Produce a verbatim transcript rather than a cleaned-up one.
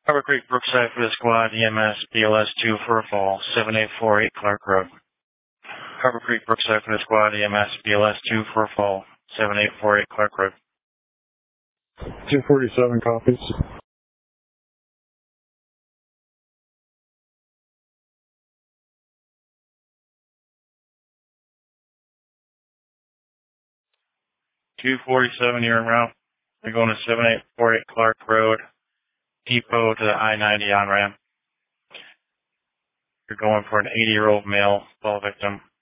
Harbor Creek, Brookside for the squad, E M S, B L S two for a fall, seven eight four eight Clark Road. Harbor Creek, Brookside for the squad, E M S, B L S two for a fall, seven eight four eight Clark Road. two forty-seven copies. two forty-seven, you're en route. You're going to seven eight four eight Clark Road, depot to the I ninety on-ramp. You're going for an eighty-year-old male fall victim.